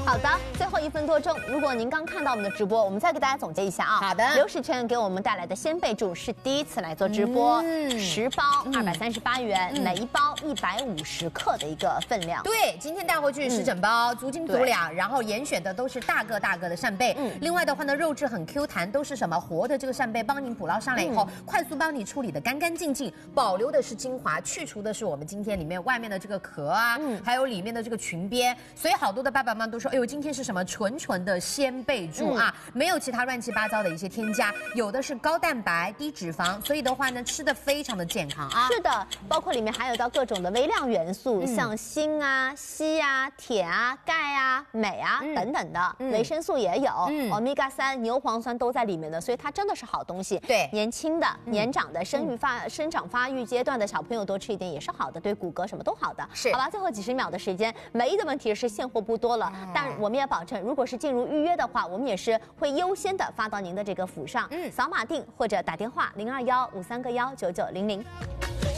好的，最后1分多钟，如果您刚看到我们的直播，我们再给大家总结一下啊。 好的， 刘世全给我们带来的鲜贝柱是第一次来做直播，10包238元，每一包150克的一个分量。 对，今天带回去是整包，足斤足两，然后严选的都是大个的扇贝。另外的话呢，肉质很 Q 弹，都是什么活的这个扇贝，帮您捕捞上来以后，快速帮你处理的干干净净，保留的是精华，去除的是我们今天里面外面的这个壳啊，还有里面的这个裙边。所以好多的爸爸妈妈都说，哎呦，今天是什么纯的鲜贝柱啊，没有其他乱七八糟的一些添加，有的是高蛋白、低脂肪，所以的话呢，吃的非常的健康啊。 是的，包括里面还有到各种的微量元素，像锌啊、硒啊、铁啊、钙啊、镁啊等等的，维生素也有，Omega 3、牛磺酸都在里面的，所以它真的是好东西。 对， 年轻的、年长的、生长发育阶段的小朋友多吃一点也是好的，对骨骼什么都好的。 是， 好吧，最后几10秒的时间，唯一的问题是现货不多了，但我们也保证，如果是进入预约的话，我们也是会优先的发到您的这个府上，扫码订或者打电话0215319900。